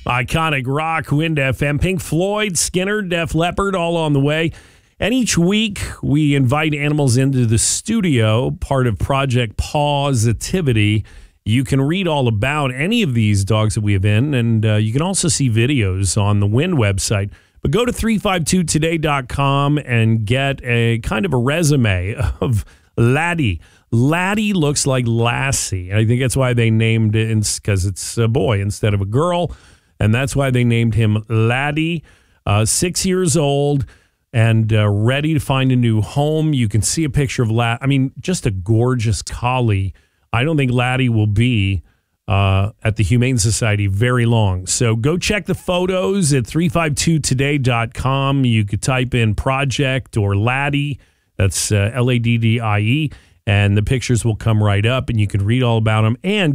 Iconic rock, Wind FM, Pink Floyd, Skinner, Def Leppard, all on the way. And each week, we invite animals into the studio, part of Project Pawsitivity. You can read all about any of these dogs that we have in, and you can also see videos on the Wind website. But go to 352today.com and get a kind of a resume of Laddie. Laddie looks like Lassie. I think that's why they named it, because it's a boy instead of a girl. And that's why they named him Laddie. 6 years old and ready to find a new home. You can see a picture of Laddie. I mean, just a gorgeous collie. I don't think Laddie will be at the Humane Society very long. So go check the photos at 352today.com. You could type in Project or Laddie. That's Laddie. And the pictures will come right up, and you can read all about them. And